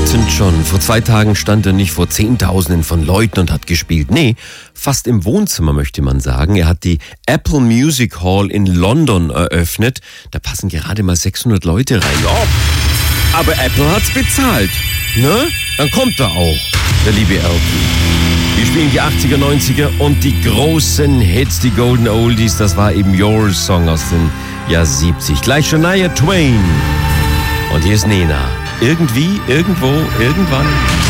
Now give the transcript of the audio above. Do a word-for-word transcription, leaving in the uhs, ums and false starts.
Elton John. Vor zwei Tagen stand er nicht vor Zehntausenden von Leuten und hat gespielt. Nee, fast im Wohnzimmer möchte man sagen. Er hat die Apple Music Hall in London eröffnet. Da passen gerade mal sechshundert Leute rein. Oh, aber Apple hat's bezahlt. Ne? Dann kommt er auch, der liebe Elton. Wir spielen die achtziger, neunziger und die großen Hits, die Golden Oldies. Das war eben Your Song aus den Jahr siebzig. Gleich Shania Twain. Und hier ist Nena. Irgendwie, irgendwo, irgendwann.